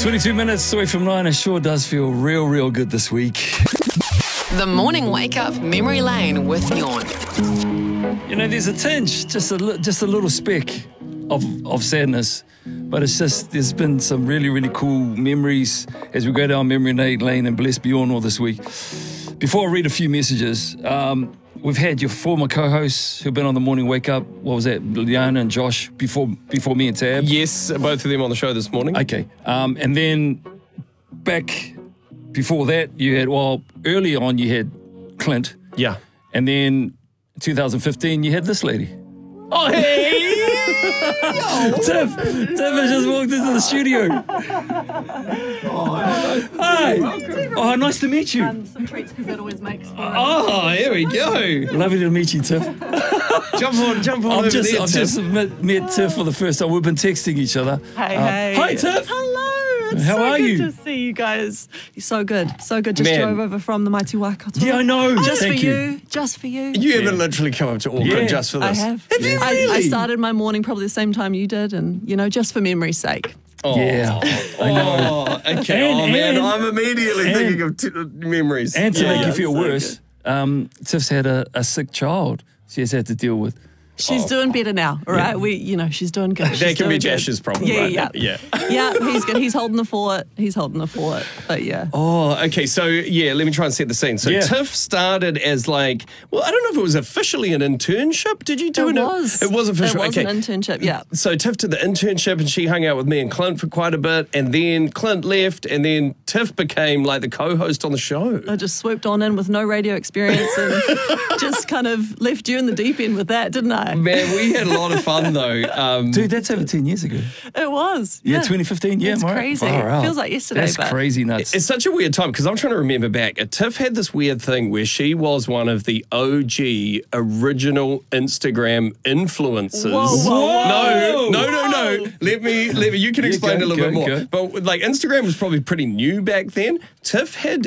22 minutes away from 9. It sure does feel real good this week. The Morning Wake Up Memory Lane with Bjorn. You know, there's a tinge, just a little speck of sadness. But it's just, there's been some really cool memories as we go down memory lane and bless Bjorn all this week. Before I read a few messages, we've had your former co-hosts who've been on the Morning Wake Up. What was that? Leona and Josh before me and Tab. Yes, both of them on the show this morning. Okay. And then back before that, you had, early on you had Clint. Yeah. And then 2015, you had this lady. Oh, hey! Tiff has just walked into the studio. Hi. Oh, nice to meet you. Some treats because it always makes for Oh, here we go. Lovely to meet you, Tiff. Jump on over there, I've Tiff. just met Tiff for the first time. We've been texting each other. Hey. Hi, Tiff. Hello. It's How so are good you? to see you guys. You're so good. So good. Just Man. drove over from the mighty Waikato. Yeah, I know. Just Thank for you. you. Just for you. You haven't literally come up to Auckland Yeah. just for I this. have. Have you I really? started my morning probably the same time you did, and just for memory's sake. Oh. Yeah, I know. Oh, okay. And- I'm immediately and- thinking of memories. And to make you Yeah, feel so worse, Tiff's had a sick child she has had to deal with. She's doing better now, all right? She's doing good. That She's can be doing good. Jash's problem, Yeah, right? yeah. Yeah. Yeah, he's good. He's holding the fort. But yeah. Oh, okay. So, let me try and set the scene. So, Yeah. Tiff started as I don't know if it was officially an internship. Did you do It was. It was official. It was okay. an internship, yeah. So, Tiff did the internship and she hung out with me and Clint for quite a bit. And then Clint left and then Tiff became like the co-host on the show. I just swooped on in with no radio experience and just kind of left you in the deep end with that, didn't I? Man, we had a lot of fun though. Dude, that's over 10 years ago. It was. Yeah, 2015. Yeah, It's Mara. crazy. Far out. Feels like yesterday, That's but crazy nuts. It's such a weird time because I'm trying to remember back. Tiff had this weird thing where she was one of the OG original Instagram influencers. Whoa. No. Let me. You can explain go, a little bit more. go. But like Instagram was probably pretty new back then. Tiff had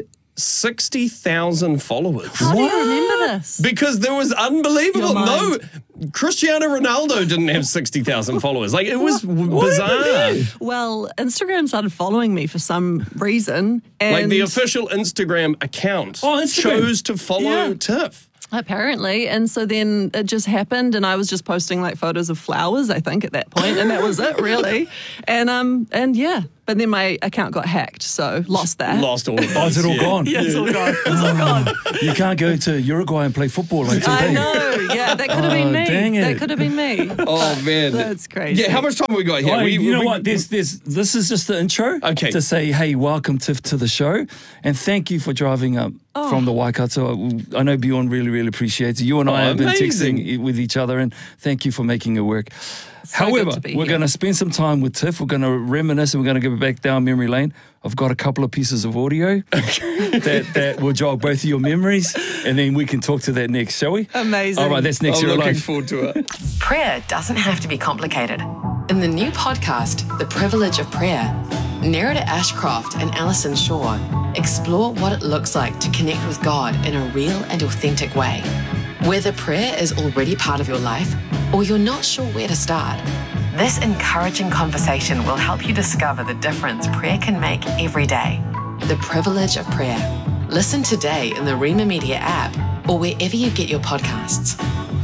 60,000 followers. How do you remember this? Because there was unbelievable. Your No, mind. Cristiano Ronaldo didn't have 60,000 followers. Like, it was bizarre. Well, Instagram started following me for some reason. And Like, the official Instagram account Instagram. chose to follow Yeah. Tiff. apparently. And so then it just happened, and I was just posting like photos of flowers, I think, at that point, and that was it, really. And yeah. But then my account got hacked, so lost that. Lost all of Oh, those. is it all gone? Yeah, it's all gone. It's all gone. You can't go to Uruguay and play football like I today. know. Yeah, that could have been me. dang it. That could have been me. Oh, man. That's crazy. Yeah, how much time have we got here? Oh, you know what? This is just the intro. Okay. To say, hey, welcome Tiff to the show, and thank you for driving up from the Waikato. I know Bjorn really appreciates it. You and I have been amazing. texting with each other, and thank you for making it work. So However, good to be we're here. going to spend some time with Tiff. We're going to reminisce, and we're going to go back down memory lane. I've got a couple of pieces of audio that will jog both of your memories, and then we can talk to that next, shall we? Amazing. All right, that's next I'm year looking alive. forward to it. Prayer doesn't have to be complicated. In the new podcast, The Privilege of Prayer, Nerida Ashcroft and Alison Shaw explore what it looks like to connect with God in a real and authentic way. Whether prayer is already part of your life or you're not sure where to start, this encouraging conversation will help you discover the difference prayer can make every day. The Privilege of Prayer. Listen today in the Rima Media app or wherever you get your podcasts.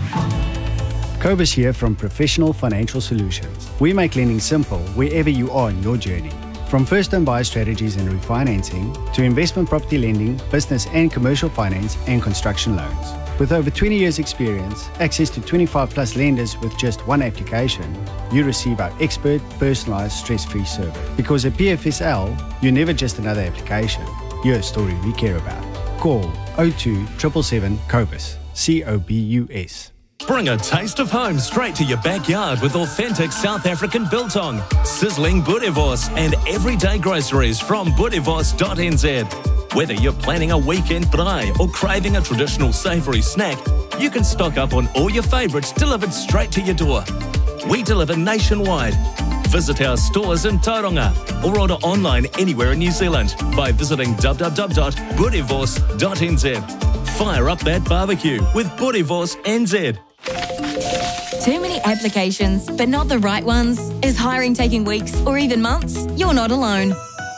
Kobus here from Professional Financial Solutions. We make lending simple wherever you are in your journey. From first-time buyer strategies and refinancing to investment property lending, business and commercial finance, and construction loans. With over 20 years experience, access to 25 plus lenders with just one application, you receive our expert, personalized, stress-free service. Because at PFSL, you're never just another application. You're a story we care about. Call 02 777 Kobus. COBUS. Bring a taste of home straight to your backyard with authentic South African biltong, sizzling boerewors, and everyday groceries from boerewors.nz. Whether you're planning a weekend braai or craving a traditional savoury snack, you can stock up on all your favourites delivered straight to your door. We deliver nationwide. Visit our stores in Tauranga or order online anywhere in New Zealand by visiting www.boerewors.nz. Fire up that barbecue with Boerewors NZ. Too many applications, but not the right ones? Is hiring taking weeks or even months? You're not alone.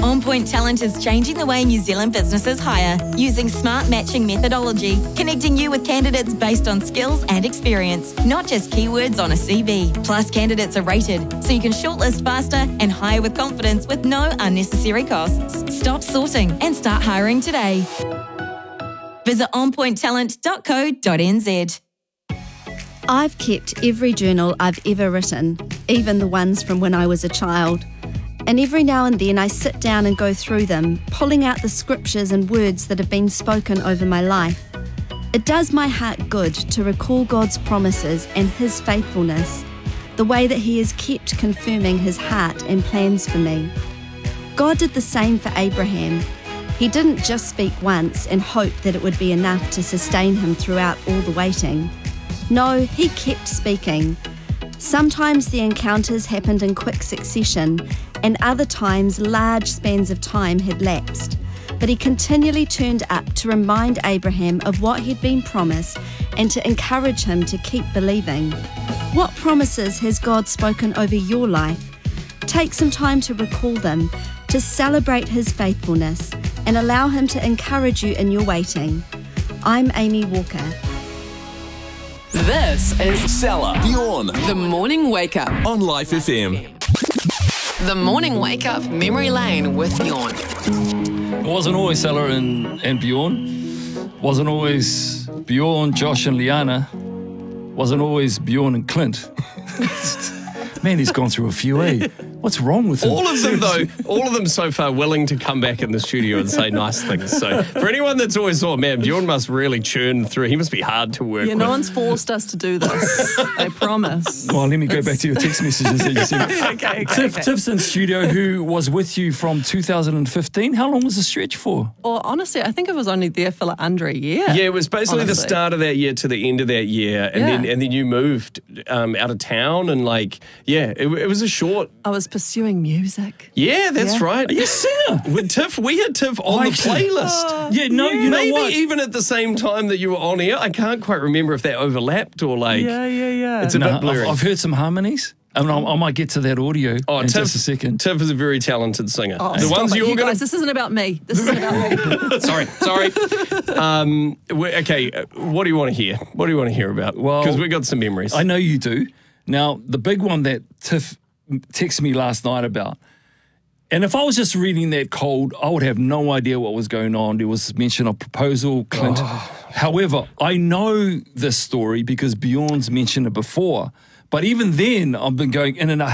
On Point Talent is changing the way New Zealand businesses hire using smart matching methodology, connecting you with candidates based on skills and experience, not just keywords on a CV. Plus, candidates are rated, so you can shortlist faster and hire with confidence with no unnecessary costs. Stop sorting and start hiring today. Visit onpointtalent.co.nz. I've kept every journal I've ever written, even the ones from when I was a child. And every now and then I sit down and go through them, pulling out the scriptures and words that have been spoken over my life. It does my heart good to recall God's promises and His faithfulness, the way that He has kept confirming His heart and plans for me. God did the same for Abraham. He didn't just speak once and hope that it would be enough to sustain him throughout all the waiting. No, he kept speaking. Sometimes the encounters happened in quick succession, and other times large spans of time had lapsed. But he continually turned up to remind Abraham of what he'd been promised and to encourage him to keep believing. What promises has God spoken over your life? Take some time to recall them, to celebrate His faithfulness, and allow Him to encourage you in your waiting. I'm Amy Walker. This is Stella, Bjorn, The Morning Wake Up. on Life FM. The Morning Wake Up Memory Lane with Bjorn. It wasn't always Stella and Bjorn. Wasn't always Bjorn, Josh and Liana. Wasn't always Bjorn and Clint. Man, he's gone through a few, eh? What's wrong with him? All of them, though, all of them so far willing to come back in the studio and say nice things. So for anyone that's always thought, man, Bjorn must really churn through. He must be hard to work Yeah, with. no one's forced us to do this. I promise. Well, let me go back to your text messages that you sent. Okay. Tiff's in studio, who was with you from 2015. How long was the stretch for? Or honestly, I think I was only there for like under a year. Yeah, it was basically the honestly. start of that year to the end of that year, and Yeah. then you moved out of town, and it was a short. I was pursuing music. Yeah, that's Yeah. right. Are you a singer? With Tiff, we had Tiff on the playlist. Yeah, no, you know Maybe what? even at the same time that you were on air. I can't quite remember if that overlapped or Yeah. It's a No, bit blurry. I've heard some harmonies. I mean, I might get to that audio in just a second. Tiff is a very talented singer. Oh, the stop ones it. you're You going guys, this isn't about me. This isn't about me. Sorry. Okay, what do you want to hear? What do you want to hear about? Well, Because we got some memories. I know you do. Now, the big one that Tiff texted me last night about, and if I was just reading that cold, I would have no idea what was going on. There was mention of proposal, Clint. However, I know this story because Bjorn's mentioned it before. But even then, I've been going in and out.